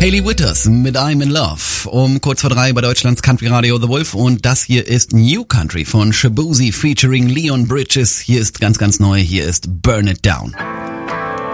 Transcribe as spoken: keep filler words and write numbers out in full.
Hayley Whitters mit I'm in Love um kurz vor drei bei Deutschlands Country Radio The Wolf und das hier ist New Country von Shaboozey featuring Leon Bridges. Hier ist ganz, ganz neu, hier ist Burn It Down.